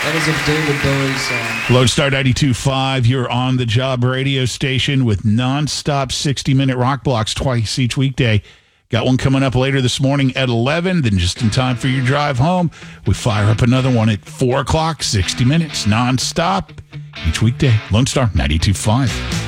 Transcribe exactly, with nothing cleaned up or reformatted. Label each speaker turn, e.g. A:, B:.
A: That is a David Bowie song.
B: Lone Star ninety-two point five, your on-the-job radio station with non-stop sixty-minute rock blocks twice each weekday. Got one coming up later this morning at eleven, then just in time for your drive home, we fire up another one at four o'clock, sixty minutes, non-stop each weekday. Lone Star ninety-two point five.